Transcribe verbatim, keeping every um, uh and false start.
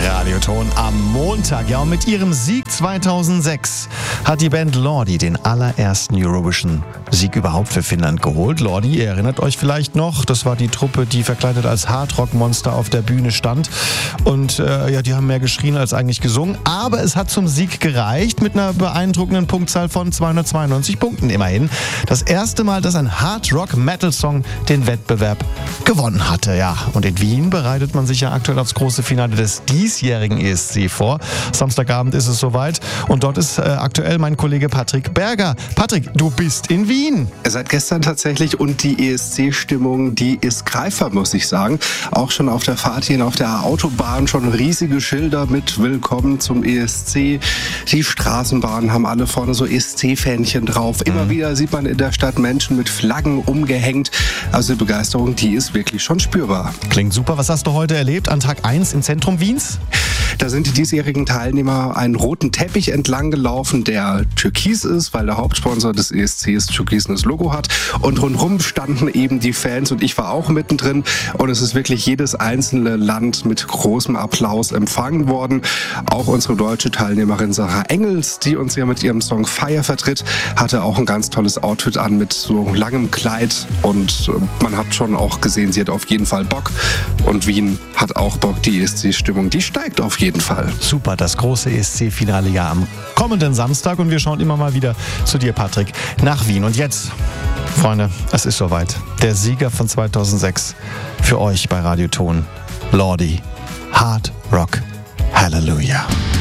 Radioton am Montag. Ja, und mit ihrem Sieg zweitausendsechs hat die Band Lordi den allerersten Eurovision-Sieg überhaupt für Finnland geholt. Lordi, ihr erinnert euch vielleicht noch, das war die Truppe, die verkleidet als Hardrock-Monster auf der Bühne stand. Und äh, ja, die haben mehr geschrien als eigentlich gesungen. Aber es hat zum Sieg gereicht mit einer beeindruckenden Punktzahl von zweihundertzweiundneunzig Punkten immerhin. Das erste Mal, dass ein Hard-Rock-Metal-Song den Wettbewerb gewonnen hatte. Ja, und in Wien bereitet man sich ja aktuell aufs große Finale des diesjährigen E S C vor. Samstagabend ist es soweit und dort ist äh, aktuell mein Kollege Patrick Berger. Patrick, du bist in Wien. Seit gestern tatsächlich und die E S C-Stimmung, die ist greifbar, muss ich sagen. Auch schon auf der Fahrt hin auf der Autobahn schon riesige Schilder mit Willkommen zum E S C. Die Straßenbahnen haben alle vorne so E S C-Fähnchen drauf. Immer mhm. wieder sieht man in der Stadt Menschen mit Flaggen umgehängt. Also die Begeisterung, die ist wirklich schon spürbar. Klingt super. Was hast du heute erlebt an Tag eins im Zentrum Wiens? Da sind die diesjährigen Teilnehmer einen roten Teppich entlang gelaufen, der türkis ist, weil der Hauptsponsor des E S Cs türkises Logo hat. Und rundherum standen eben die Fans und ich war auch mittendrin. Und es ist wirklich jedes einzelne Land mit großem Applaus empfangen worden. Auch unsere deutsche Teilnehmerin Sarah Engels, die uns ja mit ihrem Song Fire vertritt, hatte auch ein ganz tolles Outfit an mit so langem Kleid. Und man hat schon auch gesehen, sie hat auf jeden Fall Bock. Und Wien hat auch Bock. Die E S C-Stimmung, die steigt auf jeden Fall. Super, das große E S C-Finale ja am kommenden Samstag und wir schauen immer mal wieder zu dir, Patrick, nach Wien. Und jetzt, Freunde, es ist soweit. Der Sieger von zweitausendsechs für euch bei Radioton, Lordi, Hard Rock, Hallelujah.